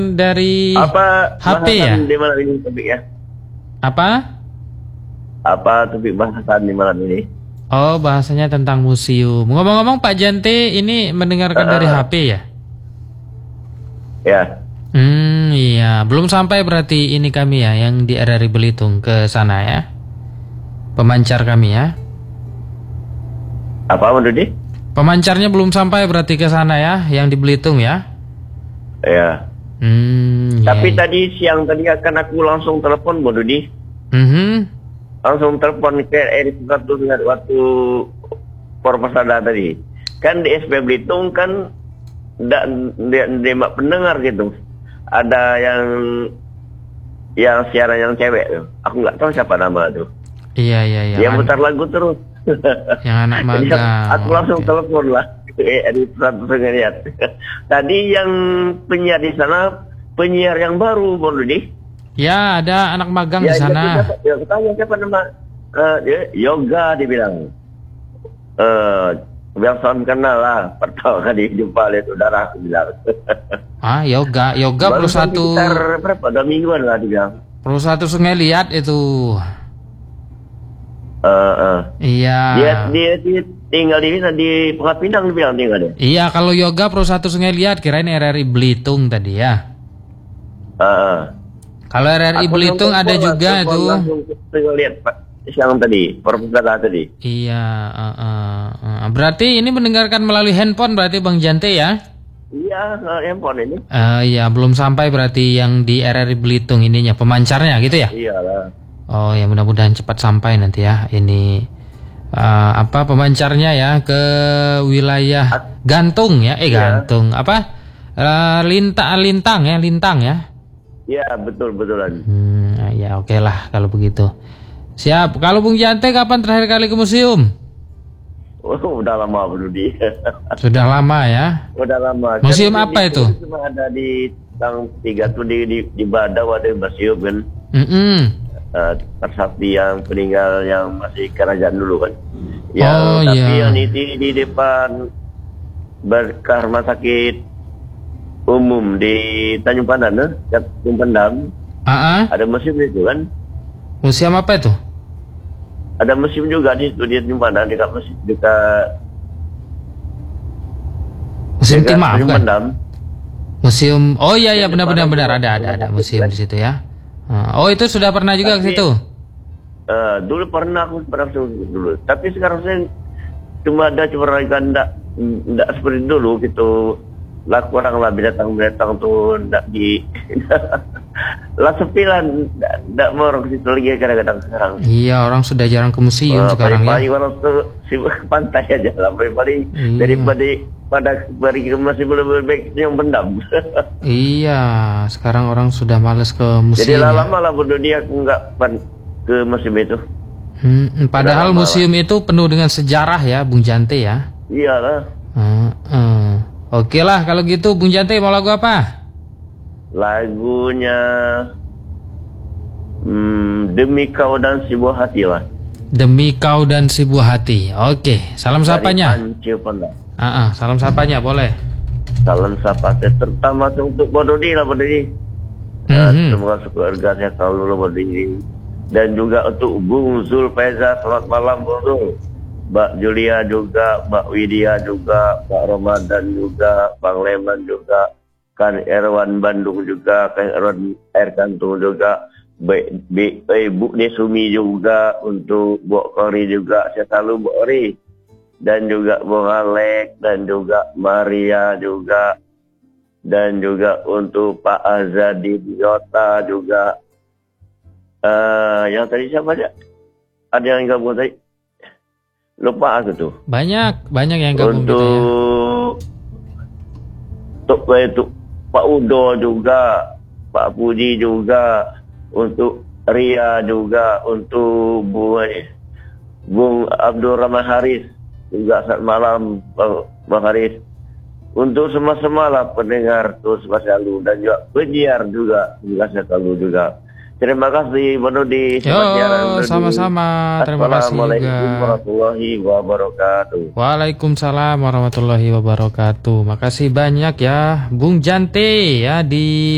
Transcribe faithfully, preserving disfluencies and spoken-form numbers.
dari Apa H P ya? bahasan di malam ini topik ya? Apa? Apa topik bahasan di malam ini? Oh, bahasanya tentang museum. Ngomong-ngomong Pak Jante ini mendengarkan Uh, dari H P ya? Ya. Hmm, iya. Belum sampai berarti ini kami ya, yang di R R I Belitung ke sana ya. Pemancar kami ya. Apa Bang Dudi? Pemancarnya belum sampai berarti ke sana ya, yang di Belitung ya. Ya. Hmm, Tapi iya, iya. tadi siang tadi akan aku langsung telepon Bang Dudi. Mhm. Langsung telepon ke Erik satu waktu Pormasada tadi. Kan di S P Belitung kan ndak nembak pendengar gitu. Ada yang yang siaran yang cewek tuh. Aku nggak tahu siapa nama tuh. Iya, iya, iya. Dia An- putar lagu terus. yang anak Jadi magang. aku langsung Oke. telepon lah. Erik satu lihat. Tadi yang penyiar di sana penyiar yang baru Bang Dudi. Ya, ada anak magang di Ya, sana. siapa, ya, aku tanya siapa nama uh, dia, Yoga dibilang. Eh, biar salam kenal lah. Pertama kali jumpa lihat udara aku bilang. Ah, yoga, yoga Baru perlu satu, sekitar berapa? Dua mingguan lah dia bilang. perlu satu Sungai Liat itu. Eh, eh. Iya. Dia, dia dia tinggal di sana di Pengap Pinang dia bilang tinggal dia. Iya, kalau yoga perlu satu Sungai Liat, kirain R R I Belitung tadi ya. Eh, eh. Kalau R R I Aku Belitung langsung ada telepon, juga langsung itu. Langsung tinggal lihat Pak siang tadi, Pormasada tadi. Iya, uh, uh, uh. Berarti ini mendengarkan melalui handphone berarti Bang Jante ya? Iya, eh, handphone ini. Uh, iya, belum sampai berarti yang di R R I Belitung ininya, pemancarnya gitu ya? Iyalah. Oh ya, mudah-mudahan cepat sampai nanti ya. Ini uh, apa pemancarnya ya ke wilayah Gantung ya? Eh Iya. Gantung apa? Uh, Lintang, Lintang ya, Lintang ya. Iya, betul-betulan. Hmm, ya oke lah kalau begitu. Siap. Kalau Bung Jante kapan terakhir kali ke museum? Oh, udah lama Budi. Sudah lama ya. Udah lama. Museum Kan apa itu? Cuma ada di tang tiga tuh di di, di Badaw ada museum kan. Mm-mm. Uh, Tersakti yang peninggal yang masih kerajaan dulu kan. Yang Oh, tapi iya. yang di, di di depan Berkah Rumah Sakit Umum di Tanjung Pandan, eh? Tanjung Pandang, Ah, ada museum itu kan. museum apa itu? Ada museum juga di situ di Tanjung Pandan dekat museum dekat Museum dekat Timah Tanjung bukan? Pandang. Museum. Oh iya iya Di benar-benar depan benar ada ada ada ada rumah museum sakit, di situ ya. Ah, oh itu sudah pernah juga ke Tapi- situ. Eh, dulu pernah aku pernah ke situ dulu, tapi sekarang saya cuma ada cuma kan enggak enggak seperti dulu gitu. Lah kurang lah binatang-binatang tuh enggak di lah sepi lah enggak mau orang ke situ lagi kadang-kadang sekarang. Iya, orang sudah jarang ke museum Eh, sekarang ya. paling-paling orang tuh si pantai aja lah paling-paling Iya. daripada pada pergi ke masih belum baik yang pendam. Iya, sekarang orang sudah males ke museum. Jadi ya. lama lah bodoh dia aku enggak pan- ke museum itu. Hmm, padahal Udah lama museum itu penuh dengan sejarah ya, Bung Jante ya. Iyalah. Hmm, hmm. Oke lah kalau gitu, Bung Jante mau lagu apa? Lagunya hmm, Demi Kau dan Si Buah Hati lah. Demi Kau dan Si Buah Hati. Oke, salam sapanya. Dari Panci Panda. Ah, ah, salam sapanya boleh. Salam sapa saya terutama untuk Bododi lah Bododi. Mhm. Semoga keluarga saya selalu Bododi. Dan juga untuk Bung Zulfaiza, selamat malam Bung Zul. Mbak Julia juga, Mbak Widya juga, Pak Ramadan juga, Bang Leman juga, Kan Erwan Bandung juga, Kan Erwan Air Kantung juga, B, B, eh, Bu Desumi juga, untuk Bu Kori juga, saya selalu Bu Kori. Dan juga Bung Alek, dan juga Maria juga, dan juga untuk Pak Azadi Biota juga. Uh, yang tadi siapa aja? Ada yang gabung tadi? Lupa aku tuh. Banyak, banyak yang gabung gitu ya. Untuk untuk, untuk Pak Udo juga, Pak Puji juga, untuk Ria juga, untuk Bung Bung Abdul Rahman Haris juga selamat malam Bang, Bang Haris. Untuk semua-semua lah pendengar tuh selalu dan juga penyiar juga juga selalu juga. Terima kasih Bang Dodi. Yo, sama-sama. Terima kasih juga. Assalamualaikum warahmatullahi wabarakatuh. Waalaikumsalam warahmatullahi wabarakatuh. Makasih banyak ya Bung Jante ya di